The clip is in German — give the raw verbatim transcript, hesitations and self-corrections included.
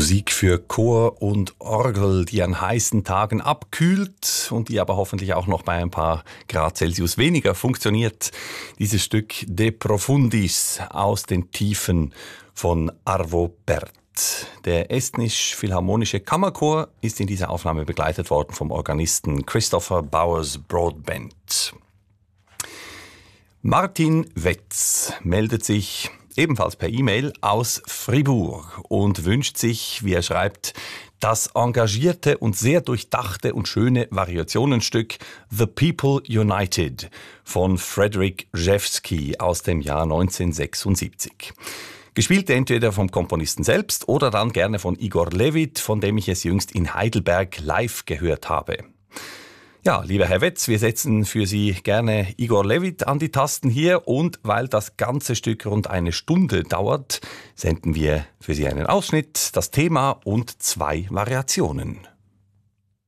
Musik für Chor und Orgel, die an heißen Tagen abkühlt und die aber hoffentlich auch noch bei ein paar Grad Celsius weniger funktioniert. Dieses Stück De Profundis aus den Tiefen von Arvo Pärt. Der estnisch-philharmonische Kammerchor ist in dieser Aufnahme begleitet worden vom Organisten Christopher Bowers Broadbent. Martin Wetz meldet sich ebenfalls per E-Mail aus Fribourg und wünscht sich, wie er schreibt, das engagierte und sehr durchdachte und schöne Variationenstück The People United von Frederick Rzewski aus dem Jahr neunzehnhundertsechsundsiebzig. Gespielt entweder vom Komponisten selbst oder dann gerne von Igor Levit, von dem ich es jüngst in Heidelberg live gehört habe. Ja, lieber Herr Wetz, wir setzen für Sie gerne Igor Levit an die Tasten hier und weil das ganze Stück rund eine Stunde dauert, senden wir für Sie einen Ausschnitt, das Thema und zwei Variationen.